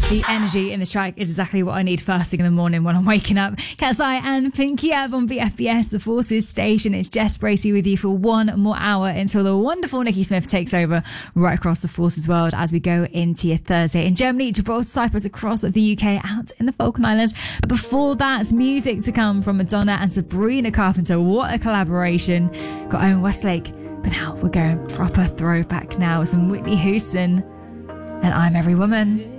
The energy in this track is exactly what I need first thing in the morning when I'm waking up. Cat's Eye and Pinky Up on BFBS, the Forces station. It's Jess Bracey with you for one more hour until the wonderful Nikki Smith takes over right across the Forces world as we go into your Thursday. In Germany, Gibraltar, Cyprus, across the UK, out in the Falkland Islands. But before that, it's music to come from Madonna and Sabrina Carpenter. What a collaboration. Got Owen Westlake. But now we're going proper throwback now with some Whitney Houston and I'm Every Woman.